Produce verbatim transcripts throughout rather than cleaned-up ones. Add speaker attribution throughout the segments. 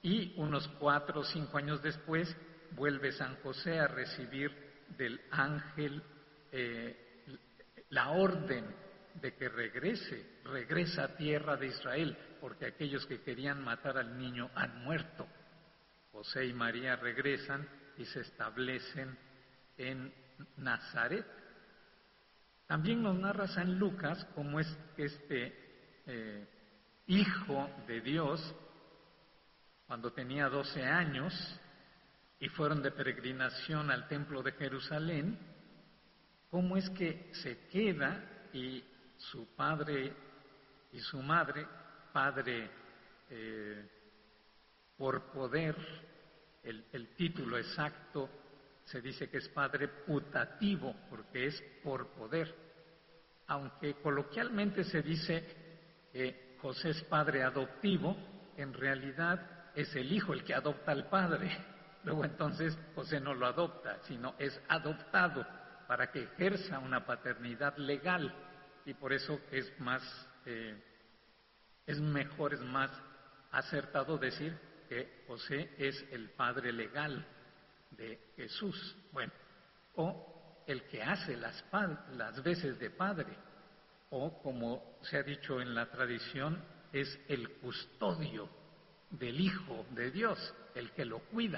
Speaker 1: Y unos cuatro o cinco años después vuelve San José a recibir del ángel eh, la orden de que regrese, regresa a tierra de Israel, porque aquellos que querían matar al niño han muerto. José y María regresan y se establecen en Nazaret. También nos narra San Lucas cómo es que este eh, hijo de Dios, cuando tenía doce años y fueron de peregrinación al templo de Jerusalén, cómo es que se queda y su padre y su madre, padre eh, por poder, el, el título exacto se dice que es padre putativo, porque es por poder, aunque coloquialmente se dice que José es padre adoptivo, en realidad es el hijo el que adopta al padre. Luego entonces José no lo adopta, sino es adoptado para que ejerza una paternidad legal, y por eso es más, eh, es mejor, es más acertado decir que José es el padre legal de Jesús. Bueno, o el que hace las, las veces de padre, o como se ha dicho en la tradición, es el custodio del Hijo de Dios, el que lo cuida.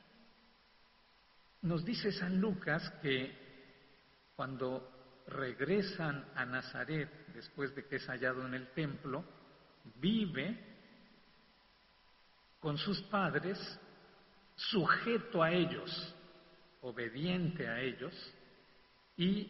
Speaker 1: Nos dice San Lucas que cuando regresan a Nazaret, después de que es hallado en el templo, vive con sus padres, sujeto a ellos, obediente a ellos, y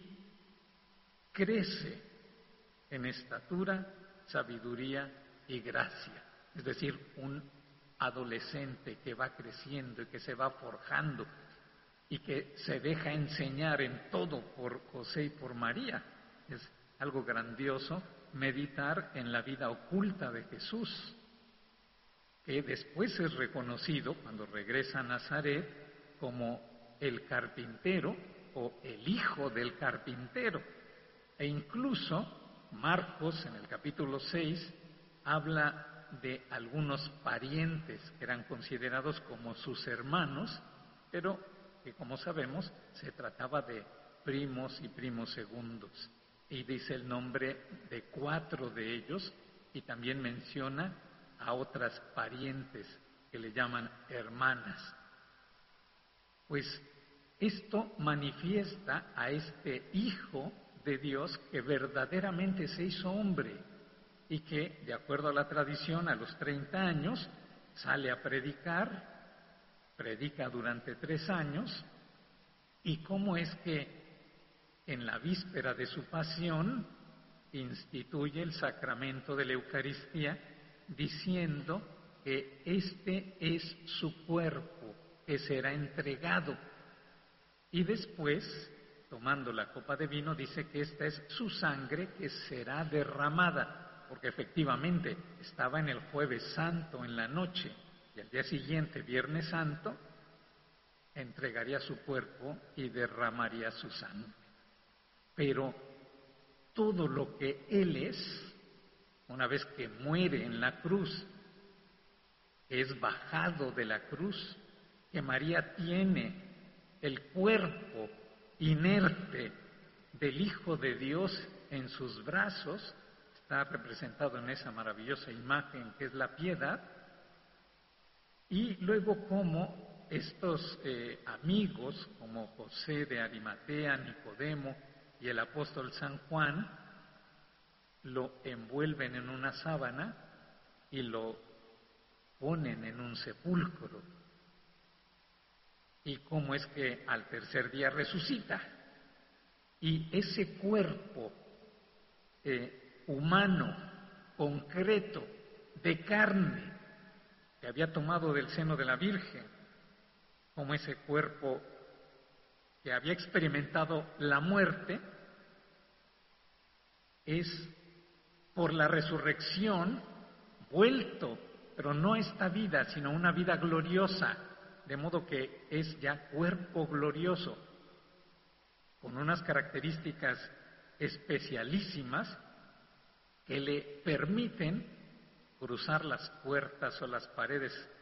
Speaker 1: crece en estatura, sabiduría y gracia. Es decir, un adolescente que va creciendo y que se va forjando y que se deja enseñar en todo por José y por María. Es algo grandioso meditar en la vida oculta de Jesús, que después es reconocido cuando regresa a Nazaret como el carpintero o el hijo del carpintero. E incluso Marcos, en el capítulo seis, habla de algunos parientes que eran considerados como sus hermanos, pero que, como sabemos, se trataba de primos y primos segundos. Y dice el nombre de cuatro de ellos, y también menciona a otras parientes que le llaman hermanas. Pues esto manifiesta a este Hijo de Dios que verdaderamente se hizo hombre y que, de acuerdo a la tradición, a los treinta años sale a predicar, predica durante tres años, y cómo es que en la víspera de su pasión instituye el sacramento de la Eucaristía, diciendo que este es su cuerpo que será entregado. Y después, tomando la copa de vino, dice que esta es su sangre que será derramada, porque efectivamente estaba en el Jueves Santo en la noche, y al día siguiente, Viernes Santo, entregaría su cuerpo y derramaría su sangre. Pero todo lo que Él es, una vez que muere en la cruz, es bajado de la cruz, que María tiene el cuerpo inerte del Hijo de Dios en sus brazos, está representado en esa maravillosa imagen que es la piedad, y luego como estos eh, amigos, como José de Arimatea, Nicodemo y el apóstol San Juan, lo envuelven en una sábana y lo ponen en un sepulcro. Y cómo es que al tercer día resucita. Y ese cuerpo eh, humano, concreto, de carne, que había tomado del seno de la Virgen, como ese cuerpo que había experimentado la muerte, es por la resurrección vuelto, pero no esta vida, sino una vida gloriosa, de modo que es ya cuerpo glorioso, con unas características especialísimas que le permiten cruzar las puertas o las paredes